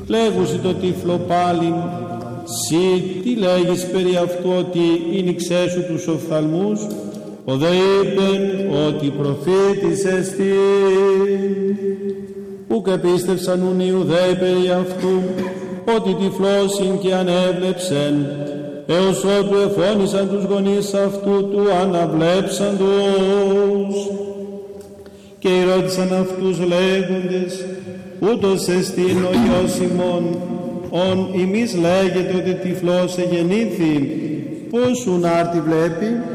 λέγουσι το τύφλο πάλιν, «Συ τι λέγεις περί αυτού ότι είναι ξέσου τους οφθαλμούς?» Ο δε είπεν ότι προφήτης εστί. Ουκ επίστευσαν ουν οι Ιουδαίοι περί αυτού, ότι τυφλώσιν και ανέβλεψεν, έως ότου εφώνησαν τους γονείς αυτού του αναβλέψαντος. Και ρώτησαν αυτούς λέγοντες, ούτως εστίν ο Υιός ημών, ον ημείς λέγεται ότι τυφλός εγεννήθη, πώς ουν άρτη βλέπει?